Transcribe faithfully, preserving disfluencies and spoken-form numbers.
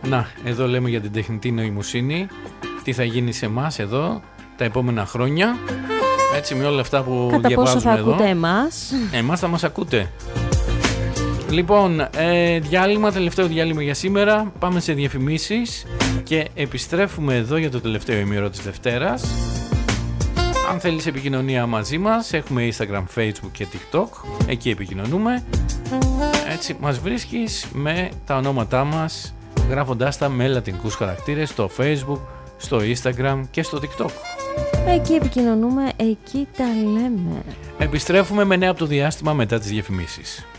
Να, εδώ λέμε για την τεχνητή νοημοσύνη. Τι θα γίνει σε εμάς εδώ τα επόμενα χρόνια. Έτσι, με όλα αυτά που κατά διαβάζουμε πόσο θα εδώ. ακούτε εμάς. Εμάς θα μας ακούτε. Λοιπόν, ε, διάλειμμα, τελευταίο διάλειμμα για σήμερα. Πάμε σε διαφημίσεις και επιστρέφουμε εδώ για το τελευταίο ημίρο της Δευτέρας. Αν θέλεις επικοινωνία μαζί μας, έχουμε Instagram, Facebook και TikTok. Εκεί επικοινωνούμε. Έτσι, μας βρίσκεις με τα ονόματά μας, γράφοντάς τα με λατινικούς χαρακτήρες στο Facebook, στο Instagram και στο TikTok. Εκεί επικοινωνούμε, εκεί τα λέμε. Επιστρέφουμε με νέα από το διάστημα μετά τις διαφημίσεις.